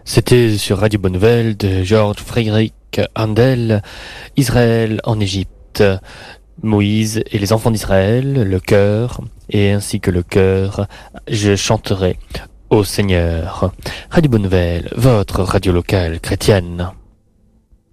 C'était sur Radio Bonne Nouvelle de George Friedrich Handel, Israël en Égypte, Moïse et les enfants d'Israël, le chœur, et ainsi que le chœur, je chanterai au Seigneur. Radio Bonne Nouvelle, votre radio locale chrétienne.